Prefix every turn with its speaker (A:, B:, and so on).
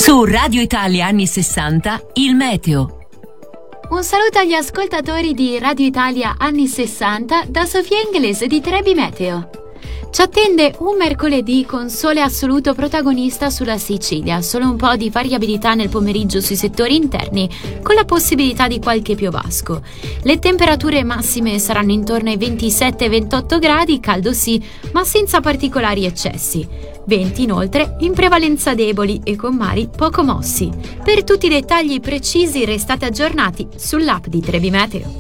A: Su Radio Italia anni 60, il meteo.
B: Un saluto agli ascoltatori di Radio Italia anni 60 da Sofia Inglese di Trebi Meteo. Ci attende un mercoledì con sole assoluto protagonista sulla Sicilia, solo un po' di variabilità nel pomeriggio sui settori interni, con la possibilità di qualche piovasco. Le temperature massime saranno intorno ai 27-28 gradi, caldo sì, ma senza particolari eccessi. Venti inoltre in prevalenza deboli e con mari poco mossi. Per tutti i dettagli precisi restate aggiornati sull'app di Trebi Meteo.